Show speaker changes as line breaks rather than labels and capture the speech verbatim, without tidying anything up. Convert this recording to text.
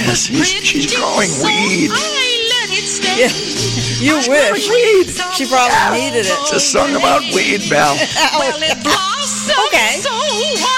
Yes, he's, she's growing weed.
Yeah, you wish.
Weed.
She probably needed it.
It's a song about weed, Val.
Well, it blossomed
Okay.
so